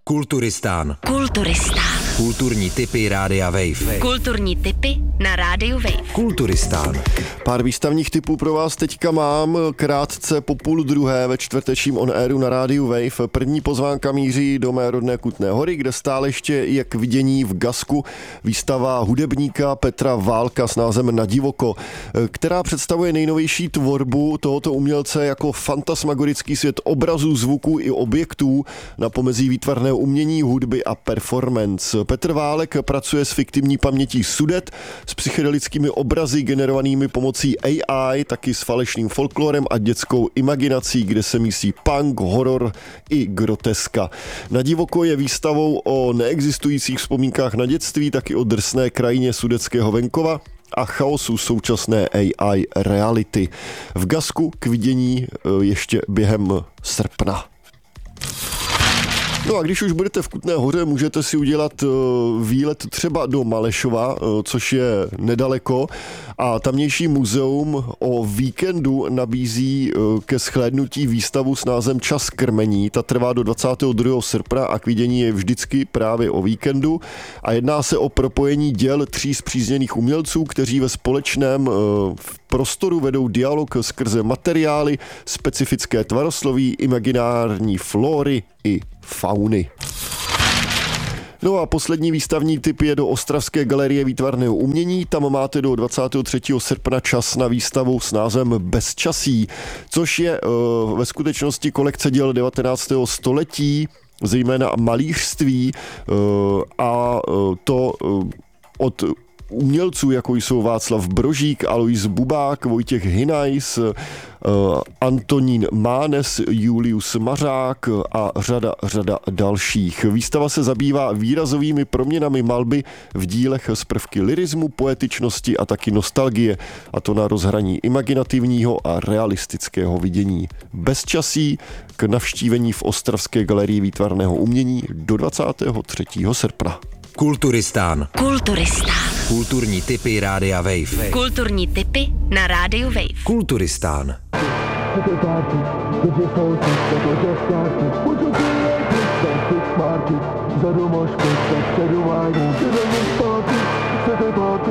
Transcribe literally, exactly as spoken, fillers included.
Kulturistán. Kulturistán. Kulturní tipy Rádia Wave. Kulturní tipy na Rádiu Wave. Kulturistán. Pár výstavních tipů pro vás teďka mám krátce po půl druhé ve čtvrtečním on airu na Rádiu Wave. První pozvánka míří do mé rodné Kutné Hory, kde stále ještě je k vidění v Gasku výstava hudebníka Petra Válka s názvem Na divoko, která představuje nejnovější tvorbu tohoto umělce jako fantasmagorický svět obrazů, zvuků i objektů na pomezí výtvarného umění, hudby a performance. Petr Válek pracuje s fiktivní pamětí Sudet, s psychedelickými obrazy generovanými pomocí A I, taky s falešným folklorem a dětskou imaginací, kde se mísí punk, horor i groteska. Na divoko je výstavou o neexistujících vzpomínkách na dětství, taky o drsné krajině sudetského venkova a chaosu současné A I reality. V Gasku k vidění ještě během srpna. No a když už budete v Kutné Hoře, můžete si udělat výlet třeba do Malešova, což je nedaleko, a tamnější muzeum o víkendu nabízí ke shlédnutí výstavu s názvem Čas krmení. Ta trvá do dvacátého druhého srpna a k vidění je vždycky právě o víkendu a jedná se o propojení děl tří spřízněných umělců, kteří ve společném prostoru vedou dialog skrze materiály, specifické tvarosloví, imaginární flóry i fauny. No a poslední výstavní tip je do Ostravské galerie výtvarného umění. Tam máte do dvacátého třetího srpna čas na výstavu s názvem Bezčasí, což je uh, ve skutečnosti kolekce děl devatenáctého století, zejména malířství uh, a uh, to uh, od umělců, jako jsou Václav Brožík, Alois Bubák, Vojtěch Hinajs, Antonín Mánes, Julius Mařák a řada, řada dalších. Výstava se zabývá výrazovými proměnami malby v dílech z prvky lyrismu, poetičnosti a taky nostalgie, a to na rozhraní imaginativního a realistického vidění. Bezčasí k navštívení v Ostravské galerii výtvarného umění do dvacátého třetího srpna. Kulturistán. Kulturistán. Kulturní tipy Rádia Wave. Kulturní tipy na Rádiu Wave. Kulturistán. Za domoškou, tak předu vážu,